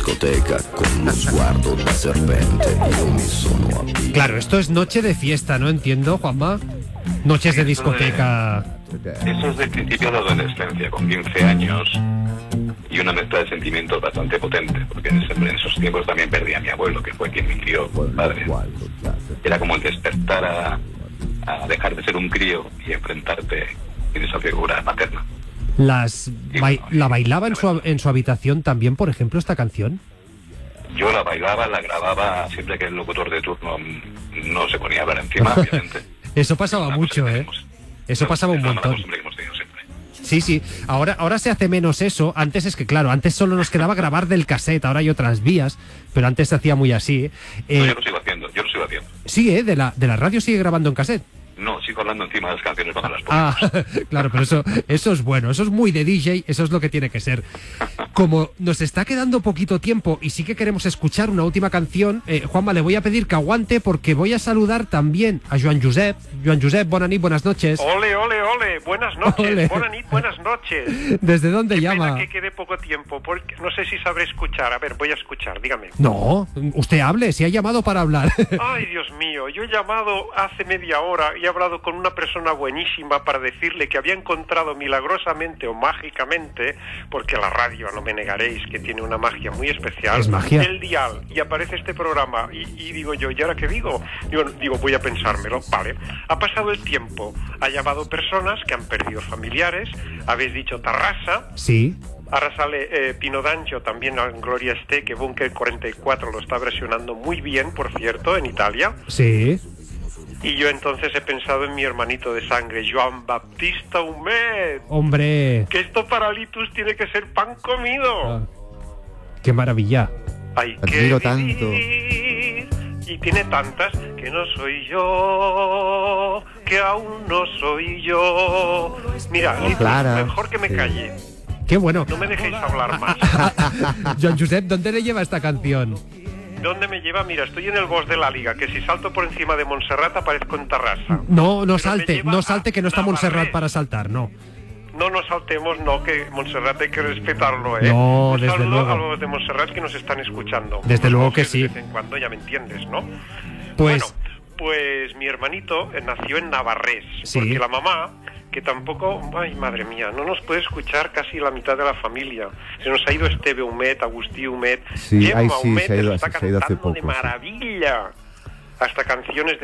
discoteca con uno sguardo da serpente, io mi sono abituato. Claro, esto es noche de fiesta, ¿no? Entiendo, Juanma. Noches de discoteca. Eso es del principio de la adolescencia, con 15 años, y una mezcla de sentimientos bastante potente, porque en esos tiempos también perdí a mi abuelo, que fue quien me crió como padre. Era como el despertar a dejar de ser un crío y enfrentarte en esa figura paterna. ¿La bailaba en su habitación también, por ejemplo, esta canción? Yo la bailaba, la grababa siempre que el locutor de turno no se ponía a hablar encima, obviamente. Eso pasaba mucho, ¿eh? Eso pasaba un montón. Sí, ahora se hace menos eso. Antes es que, claro, antes solo nos quedaba grabar del cassette, ahora hay otras vías, pero antes se hacía muy así. No, yo lo sigo haciendo. Sí, de la radio sigue grabando en cassette. No, sigo hablando encima de las canciones cuando las pongo. Claro, pero eso es bueno, eso es muy de DJ, eso es lo que tiene que ser. Como nos está quedando poquito tiempo y sí que queremos escuchar una última canción, Juanma, le voy a pedir que aguante porque voy a saludar también a Joan Josep. Joan Josep, bona nit, buenas noches. Ole, buenas noches, Ole. Bona nit, buenas noches. ¿Desde dónde Qué llama? Pena que quede poco tiempo, porque no sé si sabré escuchar. A ver, voy a escuchar, dígame. No, usted hable, si ha llamado para hablar. Ay, Dios mío, yo he llamado hace media hora y he hablado con una persona buenísima para decirle que había encontrado milagrosamente o mágicamente, porque la radio, no me negaréis, que tiene una magia muy especial, Es magia. el dial, y aparece este programa, y digo yo, ¿y ahora qué digo? Digo, voy a pensármelo, vale. Ha pasado el tiempo, ha llamado personas que han perdido familiares, habéis dicho Tarrasa. Sí. Ahora sale Pino D'Angio, también en Gloria esté, que Bunker 44 lo está versionando muy bien, por cierto, en Italia. Sí. Y yo entonces he pensado en mi hermanito de sangre, Joan Baptista Humet. Hombre. Que esto para Litus tiene que ser pan comido. Qué maravilla. Hay que Admiro tanto. vivir. Y tiene tantas que no soy yo, que aún no soy yo. Mira, Litus, Clara, mejor que me sí. calle. Qué bueno. No me dejéis hablar más. Joan Josep, ¿dónde le lleva esta canción? ¿Dónde me lleva? Mira, estoy en el bosque de la Liga, que si salto por encima de Montserrat aparezco en Tarrasa. No Pero salte, me lleva no salte, que no está a Montserrat Navarrés. para saltar, no. No nos saltemos, no, que Montserrat hay que respetarlo, ¿eh? No, Un desde saludo luego. a los de Montserrat que nos están escuchando. Desde Los luego que bosques sí. De vez en cuando, ya me entiendes, ¿no? Pues... Bueno, pues mi hermanito nació en Navarrés, Sí. porque la mamá, que tampoco, ay madre mía, no nos puede escuchar casi la mitad de la familia. Se nos ha ido Esteve Humet, Agustí Humet, Sí, Gemma ay, sí, Humet, se ha ido está hace cantando poco, de sí. maravilla. Hasta canciones de